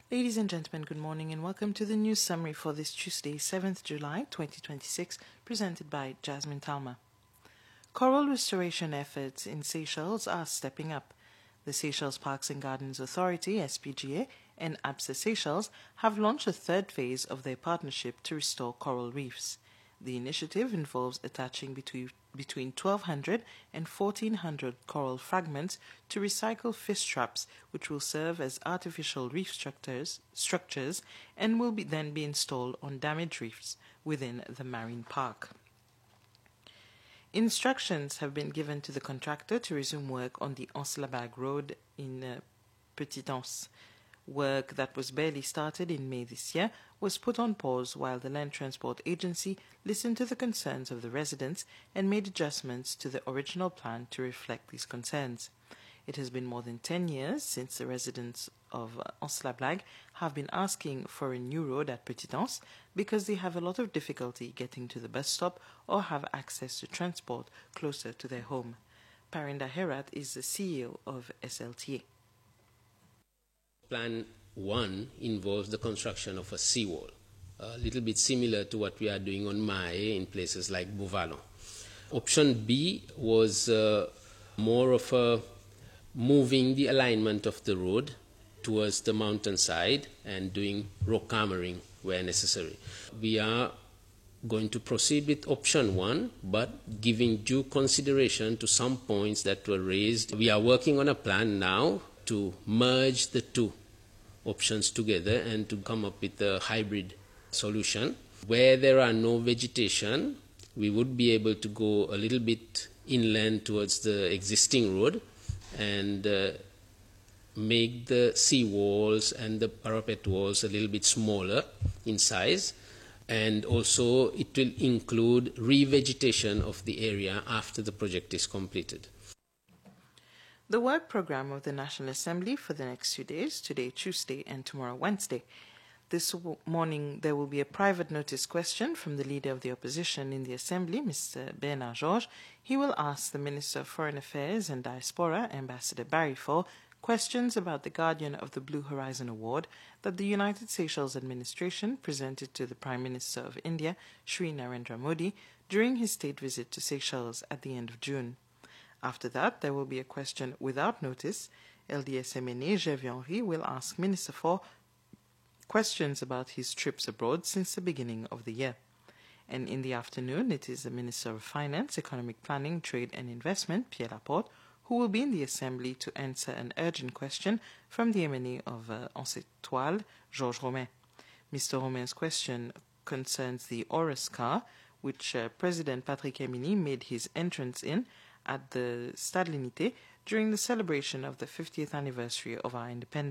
Ladies and gentlemen, good morning and welcome to the news summary for this Tuesday, 7th July 2026, presented by Jasmine Talma. Coral restoration efforts in Seychelles are stepping up. The Seychelles Parks and Gardens Authority, SPGA, and ABSA Seychelles have launched a third phase of their partnership to restore coral reefs. The initiative involves attaching between 1,200 and 1,400 coral fragments to recycle fish traps, which will serve as artificial reef structures and will then be installed on damaged reefs within the marine park. Instructions have been given to the contractor to resume work on the Anse-Labague Road in Petit-Anse. Work that was barely started in May this year was put on pause while the Land Transport Agency listened to the concerns of the residents and made adjustments to the original plan to reflect these concerns. It has been more than 10 years since the residents of Anse-Labague have been asking for a new road at Petit-Anse because they have a lot of difficulty getting to the bus stop or have access to transport closer to their home. Parinda Herat is the CEO of SLTA. Plan 1 involves the construction of a seawall, a little bit similar to what we are doing on Mahé in places like Beauvallon. Option B was more of a moving the alignment of the road towards the mountainside and doing rock armoring where necessary. We are going to proceed with option 1, but giving due consideration to some points that were raised. We are working on a plan now to merge the two options together and to come up with a hybrid solution. Where there are no vegetation, we would be able to go a little bit inland towards the existing road and make the sea walls and the parapet walls a little bit smaller in size. And also it will include revegetation of the area after the project is completed. The work program of the National Assembly for the next 2 days, today Tuesday and tomorrow Wednesday. This morning there will be a private notice question from the Leader of the Opposition in the Assembly, Mr. Bernard Georges. He will ask the Minister of Foreign Affairs and Diaspora, Ambassador Barry Fall, questions about the Guardian of the Blue Horizon Award that the United Seychelles administration presented to the Prime Minister of India, Shri Narendra Modi, during his state visit to Seychelles at the end of June. After that, there will be a question without notice. LDS-MNA Jean-Henri will ask Minister Fall questions about his trips abroad since the beginning of the year. And in the afternoon, it is the Minister of Finance, Economic Planning, Trade and Investment, Pierre Laporte, who will be in the Assembly to answer an urgent question from the MNA of Anse Étoile, Georges Romain. Mr. Romain's question concerns the Horus car, which President Patrick Emini made his entrance in at the Stade L'Unité during the celebration of the 50th anniversary of our independence.